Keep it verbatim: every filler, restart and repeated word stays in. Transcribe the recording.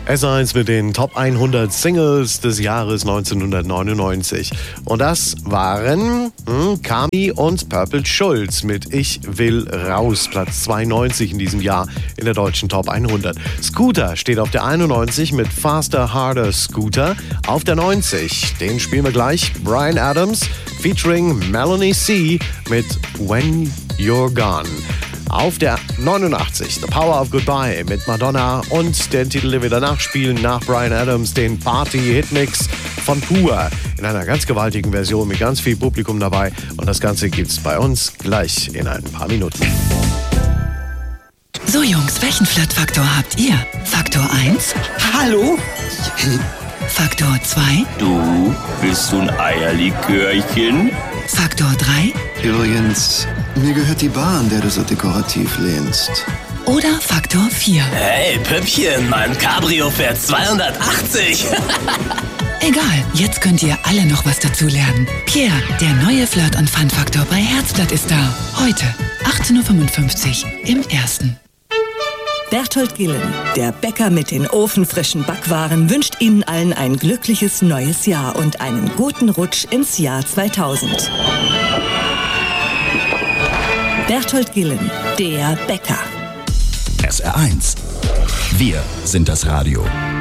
S eins mit den Top hundert Singles des Jahres neunzehnhundertneunundneunzig. Und das waren hm, Kami und Purple Schulz mit Ich will raus, Platz zweiundneunzig in diesem Jahr in der deutschen Top hundert. Scooter steht auf der einundneunzig mit Faster, Harder, Scooter. Auf der neunzig, den spielen wir gleich, Bryan Adams featuring Melanie C. mit When You're Gone. Auf der neunundachtzig, The Power of Goodbye mit Madonna und den Titel, den wir danach spielen, nach Bryan Adams, den Party-Hitmix von Pur in einer ganz gewaltigen Version mit ganz viel Publikum dabei. Und das Ganze gibt's bei uns gleich in ein paar Minuten. So Jungs, welchen Flirtfaktor habt ihr? Faktor eins? Hallo? Faktor zwei? Du, willst du ein Eierlikörchen? Faktor drei? Übrigens, mir gehört die Bar, an der du so dekorativ lehnst. Oder Faktor vier? Hey, Püppchen, mein Cabrio fährt zweihundertachtzig. Egal, jetzt könnt ihr alle noch was dazulernen. Pierre, der neue Flirt- und Fun-Faktor bei Herzblatt ist da. Heute, achtzehn Uhr fünfundfünfzig im Ersten. Berthold Gillen, der Bäcker mit den ofenfrischen Backwaren, wünscht Ihnen allen ein glückliches neues Jahr und einen guten Rutsch ins Jahr zweitausend. Berthold Gillen, der Bäcker. S R eins. Wir sind das Radio.